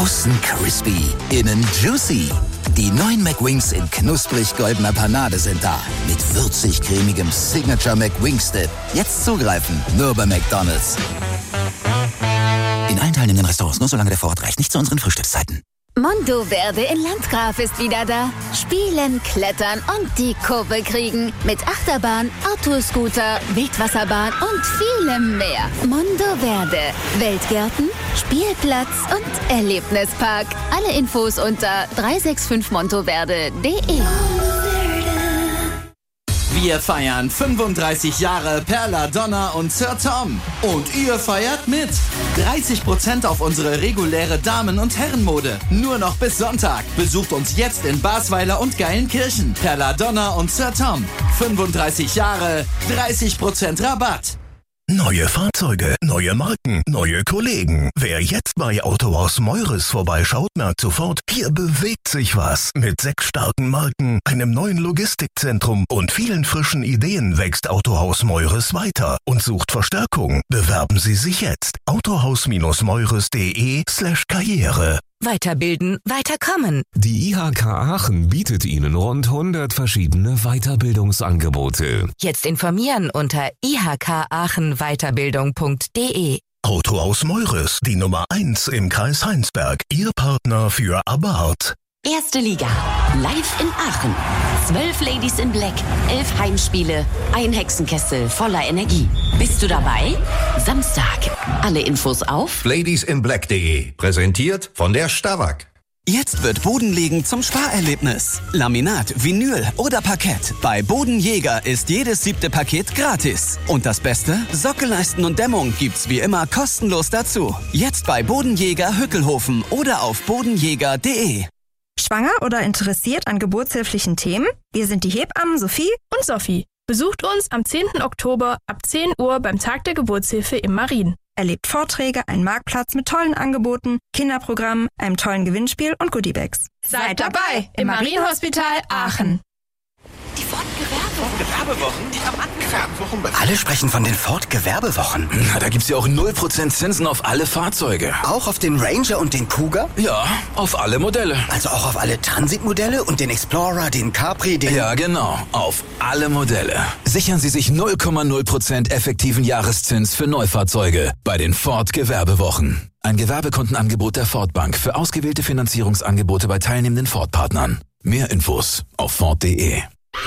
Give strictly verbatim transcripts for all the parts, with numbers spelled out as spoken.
Außen crispy, innen juicy. Die neuen McWings in knusprig goldener Panade sind da. Mit würzig-cremigem Signature McWings-Dip. Jetzt zugreifen, nur bei McDonald's. In allen teilnehmenden Restaurants nur solange der Vorrat reicht. Nicht zu unseren Frühstückszeiten. Mondoverde in Landgraf ist wieder da. Spielen, klettern und die Kurve kriegen. Mit Achterbahn, Autoscooter, Wildwasserbahn und vielem mehr. Mondoverde. Weltgärten, Spielplatz und Erlebnispark. Alle Infos unter drei sechs fünf montoverde punkt de. Wir feiern fünfunddreißig Jahre Perla Donna und Sir Tom. Und ihr feiert mit. dreißig Prozent auf unsere reguläre Damen- und Herrenmode. Nur noch bis Sonntag. Besucht uns jetzt in Basweiler und Geilenkirchen. Perla Donna und Sir Tom. fünfunddreißig Jahre, dreißig Prozent Rabatt. Neue Fahrzeuge, neue Marken, neue Kollegen. Wer jetzt bei Autohaus Meures vorbeischaut, merkt sofort, hier bewegt sich was. Mit sechs starken Marken, einem neuen Logistikzentrum und vielen frischen Ideen wächst Autohaus Meures weiter und sucht Verstärkung. Bewerben Sie sich jetzt. autohaus-meures.de slash Karriere. Weiterbilden, weiterkommen. Die I H K Aachen bietet Ihnen rund hundert verschiedene Weiterbildungsangebote. Jetzt informieren unter i h k aachen weiterbildung punkt de. Autohaus Meures, die Nummer eins im Kreis Heinsberg. Ihr Partner für Abarth. Erste Liga, live in Aachen. Zwölf Ladies in Black, elf Heimspiele, ein Hexenkessel voller Energie. Bist du dabei? Samstag. Alle Infos auf ladies in black punkt de. Präsentiert von der Starrag. Jetzt wird Bodenlegen zum Sparerlebnis. Laminat, Vinyl oder Parkett. Bei Bodenjäger ist jedes siebte Paket gratis. Und das Beste? Sockelleisten und Dämmung gibt's wie immer kostenlos dazu. Jetzt bei Bodenjäger Hückelhofen oder auf bodenjäger punkt de. Schwanger oder interessiert an geburtshilflichen Themen? Wir sind die Hebammen Sophie und Sophie. Besucht uns am zehnten Oktober ab zehn Uhr beim Tag der Geburtshilfe im Marien. Erlebt Vorträge, einen Marktplatz mit tollen Angeboten, Kinderprogrammen, einem tollen Gewinnspiel und Goodiebags. Seid dabei im Marienhospital Aachen. Die Ford-Gewerbewochen. Die Rabattgewerbewochen. Alle sprechen von den Ford-Gewerbewochen. Na, da gibt's ja auch null Prozent Zinsen auf alle Fahrzeuge. Auch auf den Ranger und den Cougar? Ja, auf alle Modelle. Also auch auf alle Transit-Modelle und den Explorer, den Capri, den... Ja, genau. Auf alle Modelle. Sichern Sie sich null Komma null Prozent effektiven Jahreszins für Neufahrzeuge bei den Ford-Gewerbewochen. Ein Gewerbekundenangebot der Ford Bank für ausgewählte Finanzierungsangebote bei teilnehmenden Ford-Partnern. Mehr Infos auf ford punkt de.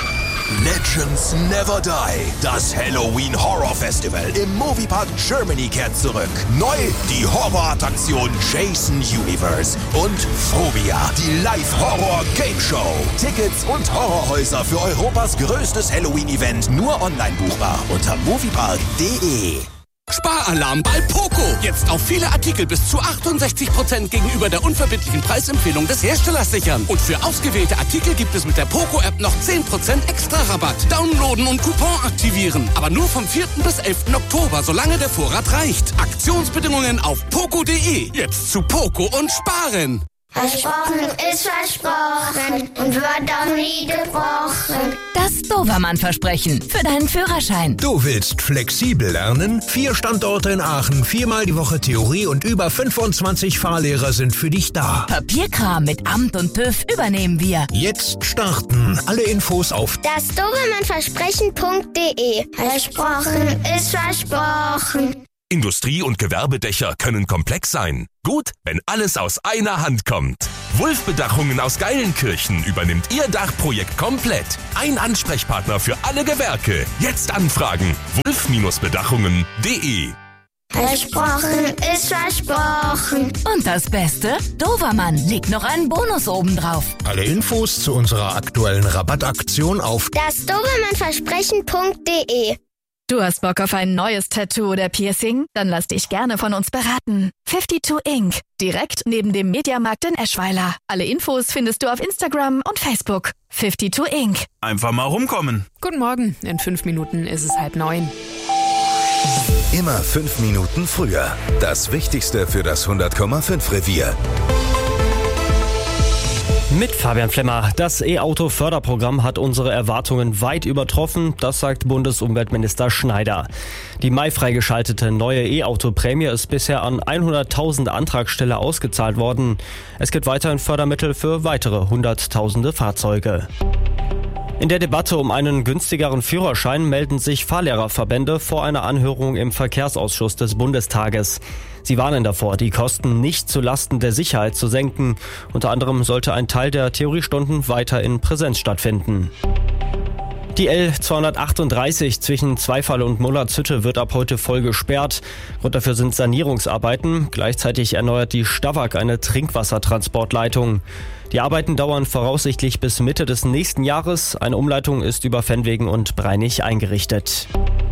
Legends Never Die. Das Halloween Horror Festival im Moviepark Germany kehrt zurück. Neu die Horrorattraktion Jason Universe und Phobia, die Live-Horror-Game-Show. Tickets und Horrorhäuser für Europas größtes Halloween-Event nur online buchbar unter moviepark punkt de. Sparalarm bei Poco. Jetzt auf viele Artikel bis zu achtundsechzig Prozent gegenüber der unverbindlichen Preisempfehlung des Herstellers sichern. Und für ausgewählte Artikel gibt es mit der Poco-App noch zehn Prozent extra Rabatt. Downloaden und Coupon aktivieren. Aber nur vom vierten bis elften Oktober, solange der Vorrat reicht. Aktionsbedingungen auf poco punkt de. Jetzt zu Poco und sparen. Versprochen ist versprochen und wird auch nie gebrochen. Das Dovermann-Versprechen für deinen Führerschein. Du willst flexibel lernen? Vier Standorte in Aachen, viermal die Woche Theorie und über fünfundzwanzig Fahrlehrer sind für dich da. Papierkram mit Amt und TÜV übernehmen wir. Jetzt starten. Alle Infos auf das Dovermann-Versprechen punkt de. Versprochen ist versprochen. Industrie- und Gewerbedächer können komplex sein. Gut, wenn alles aus einer Hand kommt. Wulff-Bedachungen aus Geilenkirchen übernimmt Ihr Dachprojekt komplett. Ein Ansprechpartner für alle Gewerke. Jetzt anfragen. wulff Bedachungen punkt de. Versprochen ist versprochen. Und das Beste? Dovermann legt noch einen Bonus obendrauf. Alle Infos zu unserer aktuellen Rabattaktion auf das Dovermann-Versprechen punkt de. Du hast Bock auf ein neues Tattoo oder Piercing? Dann lass dich gerne von uns beraten. zweiundfünfzig Ink. Direkt neben dem Mediamarkt in Eschweiler. Alle Infos findest du auf Instagram und Facebook. zweiundfünfzig Ink. Einfach mal rumkommen. Guten Morgen. In fünf Minuten ist es halb neun. Immer fünf Minuten früher. Das Wichtigste für das hundert Komma fünf Revier. Mit Fabian Flemmer. Das E-Auto-Förderprogramm hat unsere Erwartungen weit übertroffen, das sagt Bundesumweltminister Schneider. Die Mai freigeschaltete neue E-Auto-Prämie ist bisher an hunderttausend Antragsteller ausgezahlt worden. Es gibt weiterhin Fördermittel für weitere Hunderttausende Fahrzeuge. In der Debatte um einen günstigeren Führerschein melden sich Fahrlehrerverbände vor einer Anhörung im Verkehrsausschuss des Bundestages. Sie warnen davor, die Kosten nicht zulasten der Sicherheit zu senken. Unter anderem sollte ein Teil der Theoriestunden weiter in Präsenz stattfinden. Die L zweihundertachtunddreißig zwischen Zweifall und Mullertshütte wird ab heute voll gesperrt. Grund dafür sind Sanierungsarbeiten. Gleichzeitig erneuert die Stawag eine Trinkwassertransportleitung. Die Arbeiten dauern voraussichtlich bis Mitte des nächsten Jahres. Eine Umleitung ist über Fennwegen und Breinig eingerichtet.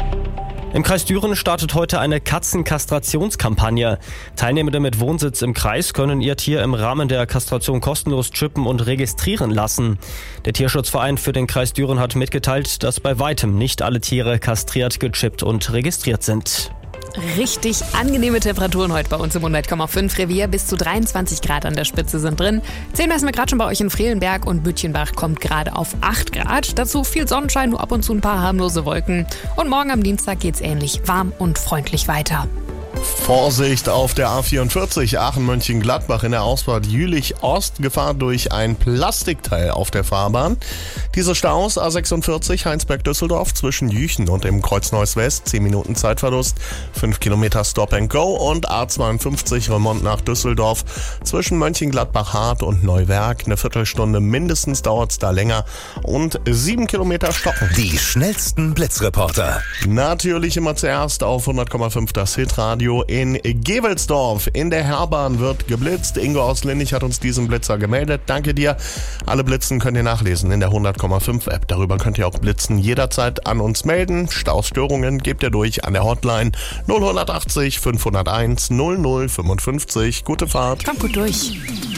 Im Kreis Düren startet heute eine Katzenkastrationskampagne. Teilnehmende mit Wohnsitz im Kreis können ihr Tier im Rahmen der Kastration kostenlos chippen und registrieren lassen. Der Tierschutzverein für den Kreis Düren hat mitgeteilt, dass bei weitem nicht alle Tiere kastriert, gechippt und registriert sind. Richtig angenehme Temperaturen heute bei uns im hundert Komma fünf Revier. Bis zu dreiundzwanzig Grad an der Spitze sind drin. zehn messen wir gerade schon bei euch in Freelenberg und Bütchenbach kommt gerade auf acht Grad. Dazu viel Sonnenschein, nur ab und zu ein paar harmlose Wolken. Und morgen am Dienstag geht's ähnlich warm und freundlich weiter. Vorsicht auf der A vierundvierzig Aachen-Mönchengladbach in der Ausfahrt Jülich-Ost. Gefahr durch ein Plastikteil auf der Fahrbahn. Diese Staus A sechsundvierzig Heinsberg-Düsseldorf zwischen Jüchen und dem Kreuz Neuss West. zehn Minuten Zeitverlust, fünf Kilometer Stop and Go. Und A zweiundfünfzig Remont nach Düsseldorf zwischen Mönchengladbach-Hart und Neuwerk. Eine Viertelstunde mindestens dauert's da länger. Und sieben Kilometer stoppen. Die schnellsten Blitzreporter. Natürlich immer zuerst auf hundert Komma fünf das Hitradio. In Gewelsdorf in der Herbahn wird geblitzt. Ingo aus Linnig hat uns diesen Blitzer gemeldet. Danke dir. Alle Blitzen könnt ihr nachlesen in der hundert Komma fünf App. Darüber könnt ihr auch Blitzen jederzeit an uns melden. Stausstörungen gebt ihr durch an der Hotline null achtzig fünfhunderteins null null fünfundfünfzig. Gute Fahrt. Kommt gut durch.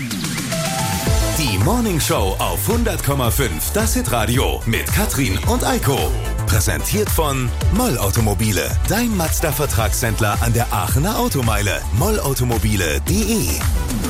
Die Morning Show auf hundert Komma fünf, das Hitradio mit Katrin und Eiko. Präsentiert von Moll Automobile, dein Mazda-Vertragshändler an der Aachener Automeile. moll automobile punkt de